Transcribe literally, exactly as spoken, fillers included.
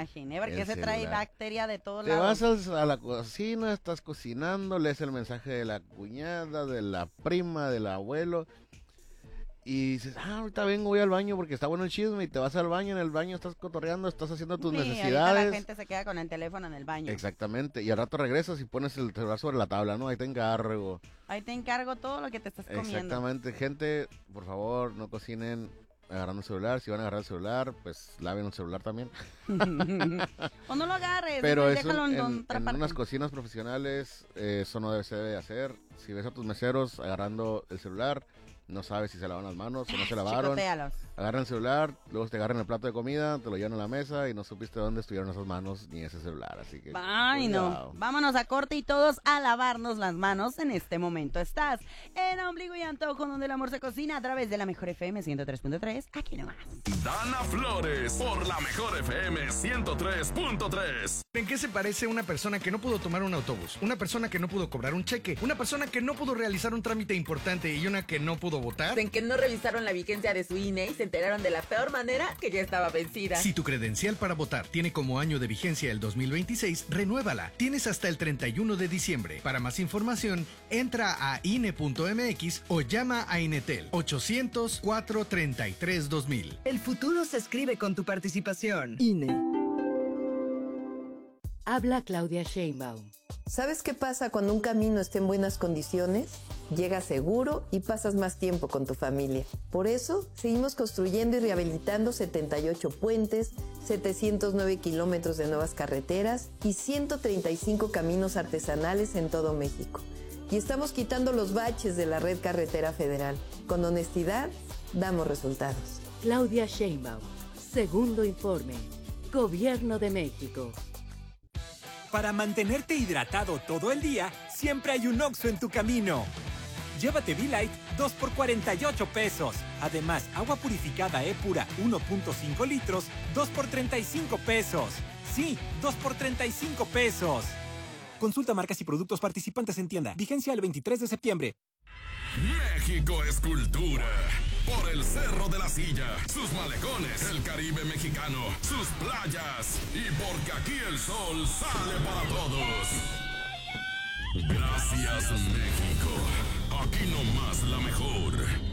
imaginé, porque El se trae celular. bacteria de todos Te lados. vas al- a la cocina, estás cocinando, lees el mensaje de la cuñada, de la prima, del abuelo, y dices, ah, ahorita vengo, voy al baño porque está bueno el chisme, y te vas al baño, en el baño estás cotorreando, estás haciendo tus Sí, ahorita necesidades. la gente se queda con el teléfono en el baño. Exactamente, y al rato regresas y pones el celular sobre la tabla, ¿no? Ahí te encargo. Ahí te encargo todo lo que te estás comiendo. Exactamente, gente, por favor, no cocinen agarrando el celular. Si van a agarrar el celular, pues laven el celular también. O no lo agarres, Pero pues, eso déjalo en, en, otra en parte. unas cocinas profesionales, eh, eso no debe, se debe hacer. Si ves a tus meseros agarrando el celular, no sabes si se lavan las manos o no se lavaron. Chicotéalos. Agarran el celular, luego te agarran el plato de comida, te lo llevan a la mesa y no supiste dónde estuvieron esas manos ni ese celular. Así que Ay, no. cuidado. Vámonos a corte y todos a lavarnos las manos en este momento. Estás en Ombligo y Antojo, donde el amor se cocina a través de la Mejor F M ciento tres punto tres. Aquí nomás. Dana Flores por la Mejor F M ciento tres punto tres. ¿En qué se parece una persona que no pudo tomar un autobús? Una persona que no pudo cobrar un cheque, una persona que no pudo realizar un trámite importante y una que no pudo votar. En que no revisaron la vigencia de su I N E y se enteraron de la peor manera que ya estaba vencida. Si tu credencial para votar tiene como año de vigencia el dos mil veintiséis, renuévala. Tienes hasta el treinta y uno de diciembre. Para más información, entra a I N E punto M X o llama a Inetel ochocientos, cuatrocientos treinta y tres, dos mil. El futuro se escribe con tu participación. I N E. Habla Claudia Sheinbaum. ¿Sabes qué pasa cuando un camino está en buenas condiciones? Llegas seguro y pasas más tiempo con tu familia. Por eso, seguimos construyendo y rehabilitando setenta y ocho puentes, setecientos nueve kilómetros de nuevas carreteras y ciento treinta y cinco caminos artesanales en todo México. Y estamos quitando los baches de la red carretera federal. Con honestidad, damos resultados. Claudia Sheinbaum. Segundo informe. Gobierno de México. Para mantenerte hidratado todo el día, siempre hay un Oxxo en tu camino. Llévate V-Light dos por cuarenta y ocho pesos. Además, agua purificada E-Pura uno punto cinco litros, dos por treinta y cinco pesos. Sí, dos por treinta y cinco pesos. Consulta marcas y productos participantes en tienda. Vigencia el veintitrés de septiembre. México es cultura. Por el Cerro de la Silla, sus malecones, el Caribe mexicano, sus playas y porque aquí el sol sale para todos. Gracias, México. Aquí nomás la mejor.